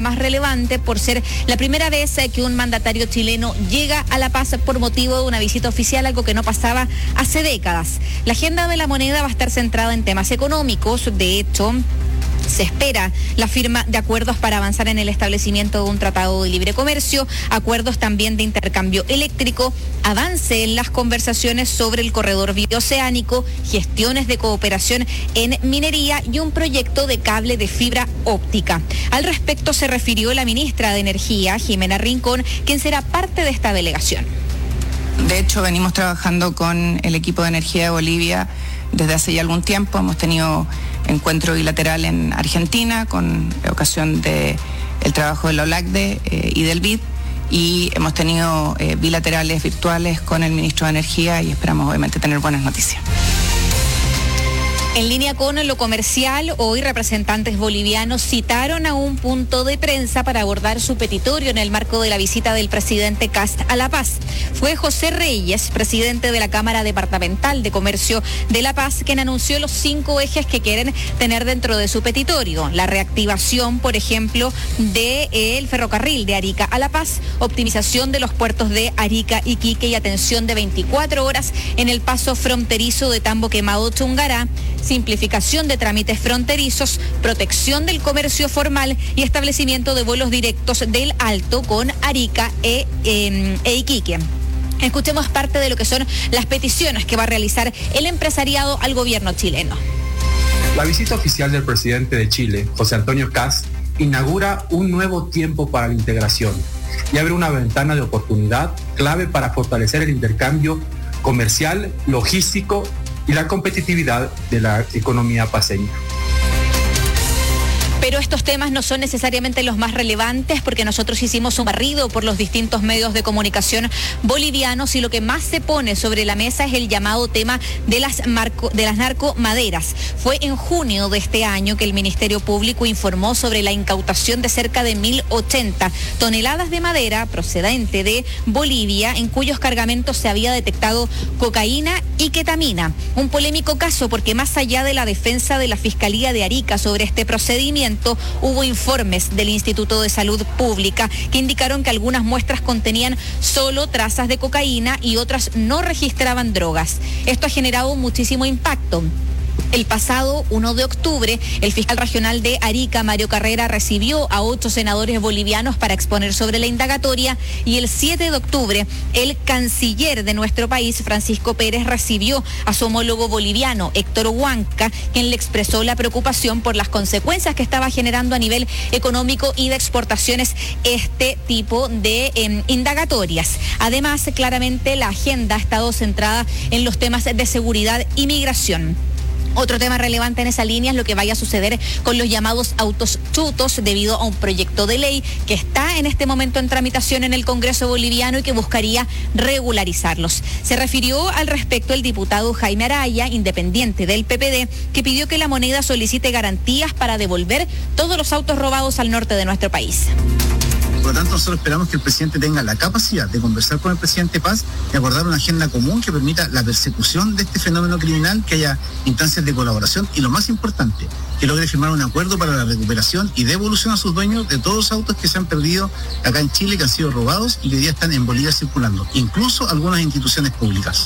más relevante por ser la primera vez que un mandatario chileno llega a La Paz por motivo de una visita oficial, algo que no pasaba hace décadas. La agenda de la moneda va a estar centrada en temas económicos. De hecho, se espera la firma de acuerdos para avanzar en el establecimiento de un tratado de libre comercio, acuerdos también de intercambio eléctrico, avance en las conversaciones sobre el corredor bioceánico, gestiones de cooperación en minería y un proyecto de cable de fibra óptica. Al respecto se refirió la ministra de Energía, Jimena Rincón, quien será parte de esta delegación. De hecho, venimos trabajando con el equipo de energía de Bolivia desde hace ya algún tiempo. Hemos tenido encuentro bilateral en Argentina con ocasión del trabajo de la OLACDE y del BID, y hemos tenido bilaterales virtuales con el ministro de Energía y esperamos obviamente tener buenas noticias. En línea con lo comercial, hoy representantes bolivianos citaron a un punto de prensa para abordar su petitorio en el marco de la visita del presidente Kast a La Paz. Fue José Reyes, presidente de la Cámara Departamental de Comercio de La Paz, quien anunció los 5 ejes que quieren tener dentro de su petitorio. La reactivación, por ejemplo, del ferrocarril de Arica a La Paz, optimización de los puertos de Arica, Iquique y atención de 24 horas en el paso fronterizo de Tambo Quemado Chungará, simplificación de trámites fronterizos, protección del comercio formal y establecimiento de vuelos directos del Alto con Arica e Iquique. Escuchemos parte de lo que son las peticiones que va a realizar el empresariado al gobierno chileno. La visita oficial del presidente de Chile, José Antonio Kast, inaugura un nuevo tiempo para la integración y abre una ventana de oportunidad clave para fortalecer el intercambio comercial, logístico y la competitividad de la economía paceña. Pero estos temas no son necesariamente los más relevantes, porque nosotros hicimos un barrido por los distintos medios de comunicación bolivianos y lo que más se pone sobre la mesa es el llamado tema de las narcomaderas. Fue en junio de este año que el Ministerio Público informó sobre la incautación de cerca de 1.080 toneladas de madera procedente de Bolivia, en cuyos cargamentos se había detectado cocaína y ketamina. Un polémico caso porque más allá de la defensa de la Fiscalía de Arica sobre este procedimiento, hubo informes del Instituto de Salud Pública que indicaron que algunas muestras contenían solo trazas de cocaína y otras no registraban drogas. Esto ha generado muchísimo impacto. El pasado 1 de octubre, el fiscal regional de Arica, Mario Carrera, recibió a 8 senadores bolivianos para exponer sobre la indagatoria, y el 7 de octubre, el canciller de nuestro país, Francisco Pérez, recibió a su homólogo boliviano, Héctor Huanca, quien le expresó la preocupación por las consecuencias que estaba generando a nivel económico y de exportaciones este tipo de indagatorias. Además, claramente la agenda ha estado centrada en los temas de seguridad y migración. Otro tema relevante en esa línea es lo que vaya a suceder con los llamados autos chutos debido a un proyecto de ley que está en este momento en tramitación en el Congreso boliviano y que buscaría regularizarlos. Se refirió al respecto el diputado Jaime Araya, independiente del PPD, que pidió que la moneda solicite garantías para devolver todos los autos robados al norte de nuestro país. Por lo tanto, nosotros esperamos que el presidente tenga la capacidad de conversar con el presidente Paz y acordar una agenda común que permita la persecución de este fenómeno criminal, que haya instancias de colaboración y, lo más importante, que logre firmar un acuerdo para la recuperación y devolución a sus dueños de todos los autos que se han perdido acá en Chile, que han sido robados y que hoy día están en Bolivia circulando, incluso algunas instituciones públicas.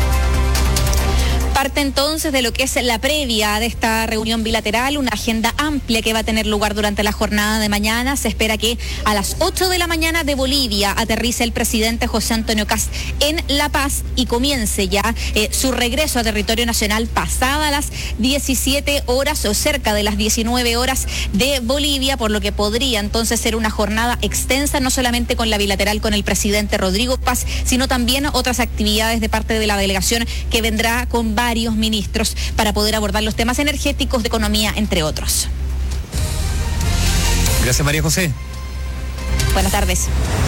Parte entonces de lo que es la previa de esta reunión bilateral, una agenda amplia que va a tener lugar durante la jornada de mañana. Se espera que a las 8 de la mañana de Bolivia aterrice el presidente José Antonio Kast en La Paz y comience ya su regreso a territorio nacional pasada las 17 horas o cerca de las 19 horas de Bolivia, por lo que podría entonces ser una jornada extensa, no solamente con la bilateral con el presidente Rodrigo Paz, sino también otras actividades de parte de la delegación que vendrá con varios ministros para poder abordar los temas energéticos, de economía, entre otros. Gracias, María José. Buenas tardes.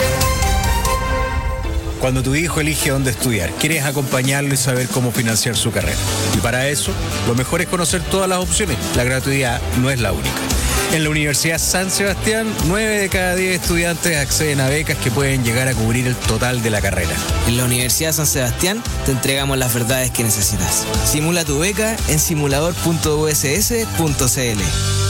Cuando tu hijo elige dónde estudiar, quieres acompañarlo y saber cómo financiar su carrera. Y para eso, lo mejor es conocer todas las opciones. La gratuidad no es la única. En la Universidad San Sebastián, 9 de cada 10 estudiantes acceden a becas que pueden llegar a cubrir el total de la carrera. En la Universidad San Sebastián te entregamos las verdades que necesitas. Simula tu beca en simulador.uss.cl.